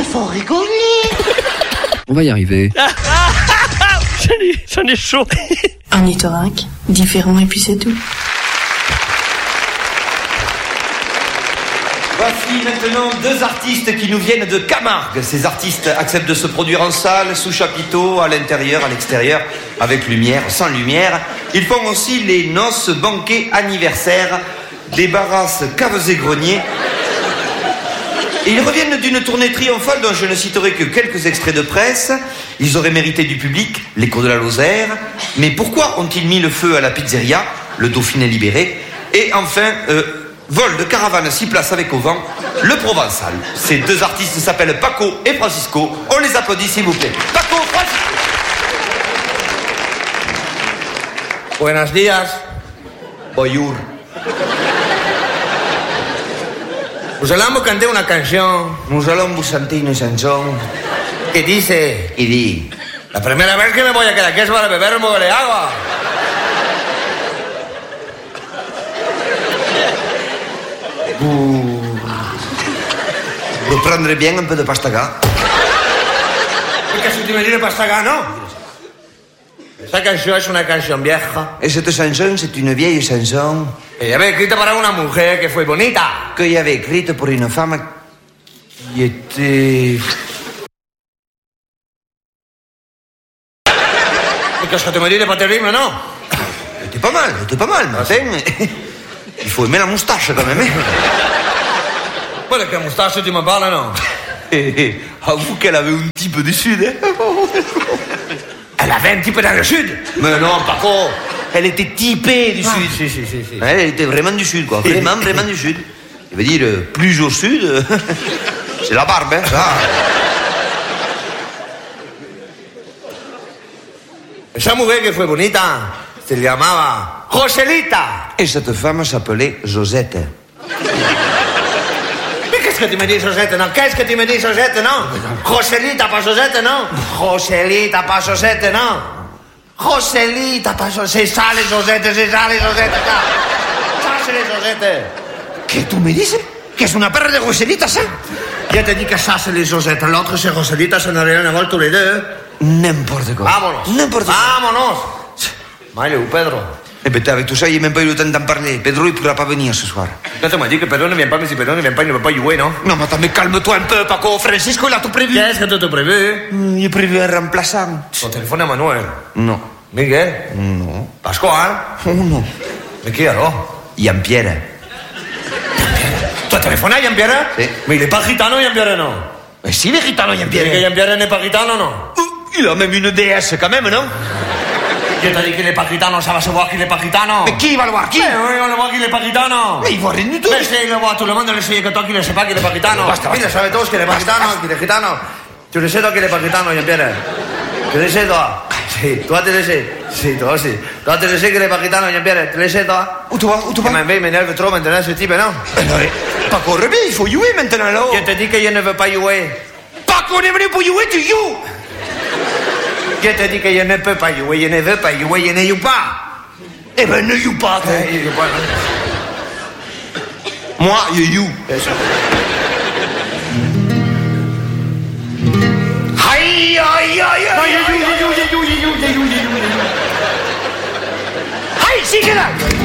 mais faut rigoler. On va y arriver. J'en ai chaud. Ornithorynque, différent et puis c'est tout. Voici maintenant deux artistes qui nous viennent de Camargue. Ces artistes acceptent de se produire en salle, sous chapiteau, à l'intérieur, à l'extérieur, avec lumière, sans lumière. Ils font aussi les noces, banquets, anniversaires, des barrasses, caves et greniers. Et ils reviennent d'une tournée triomphale dont je ne citerai que quelques extraits de presse. Ils auraient mérité du public, l'écho de la Lozère. Mais pourquoi ont-ils mis le feu à la pizzeria, le Dauphiné libéré? Et enfin, vol de caravane 6 places avec au vent, le Provençal. Ces deux artistes s'appellent Paco et Francisco. On les applaudit s'il vous plaît. Paco, Francisco. Buenos días. Bonjour. Pues hablamos, canté una canción Nous allons vous chanter une chanson que dice: qui dit... la primera vez que me voy a quedar aquí es para beber un poco de agua. Vous prendrez bien un peu de pastaga. Qu'est-ce que tu me dis de pastaga, no? Esta canción es una canción vieja Et cette chanson, c'est une vieille chanson que ya había escrita para una mujer que fue bonita. que j'avais écrite pour une femme qui était... Qu'est-ce que tu me dis de pas terrible, no? C'était pas mal, mais enfin, il faut aimer la moustache quand même. Hein. Bueno, que moustache tu me parles, no? Avoue qu'elle avait un petit peu du sud. Hein. Elle avait un petit peu dans le sud. Mais non, Paco, elle était typée du sud. Si. Elle était vraiment du sud, quoi. Vraiment du sud. Ça veut dire, plus au sud, c'est la barbe, hein, ça. Esa mujer que fue bonita se llamaba Joselita. Et cette femme s'appelait Josette. Mais qu'est-ce que tu me dis, Josette, no? Qu'est-ce que tu me dis, Josette, no? Joselita, pas Josette, no? Joselita, pas Josette, no? Joselita, pas Josette. C'est ça, les Josette, ça. Ça, c'est les Josette. ¿Qué tú me dices? ¿Que es una perra de Joselita, ça? Ya te dis que ça, c'est les Josette. L'autre, c'est Joselita, se n'en rien à voir tous les deux. N'importe quoi. Vámonos. N'importe quoi. Vámonos. Mario, Pedro. Eh ben, avec tout ça, il n'y a même pas eu le temps d'en parler. Pedro, il ne pourra pas venir ce soir. Ya te m'as dit que Pedro ne vient pas, mais si Pedro ne vient pas, il ne va pas jouer, non? Non, mais attends, mais calme-toi un peu, Paco. Francisco, il a tout prévu. Qu'est-ce que tu t'as prévu? Il a prévu un remplaçant. Ton téléphone à Manuel. Non. Miguel. Non. Pascual. Oh, non. Mais qui alors? Jean-Pierre. ¿Tu teléfono a Jean-Pierre? Sí. Mais il est pas gitano, Jean-Pierre, non? Mais si, il est gitano, Que Jean-Pierre. Jean-Pierre n'est pas gitano, non? Il a même une déesse, quand même, non? Je te dis qu'il n'est pas gitano, ça va se voir qu'il n'est pas gitano. Mais qui va le voir? Qui? Mais oui, on le voit qu'il n'est pas gitano. Mais il voit rien du tout. Mais si, il le voit, tout le monde le sait, que toi, qu'il ne sait pas qu'il n'est pas gitano. Basta. Il le savait tous qu'il n'est pas gitano, qu'il est gitano. Tu le sais, toi, qu'il n'est pas gitano, Jean-Pierre? Tu le sais, toi? Si, toi, tu le sais. Si, toi aussi. Toi, tu le sais qu'il n'est pas gitano, Jean-Pierre? Tu le sais, toi? Où tu vas? Où tu vas? Il m'énerve trop maintenant, ce type, non? Paco, reviens, il faut jouer maintenant, là. Je te dis que je ne veux pas jouer. Paco, on est venu pour jouer, tu joues. Je te dis que je ne peux pas jouer, je ne veux pas jouer, je ne joue pas. Eh ben, ne joue pas, toi. Je joue pas, non? Moi, je joue. Aïe, aïe, aïe, aïe. Je joue. Aïe, sigue là.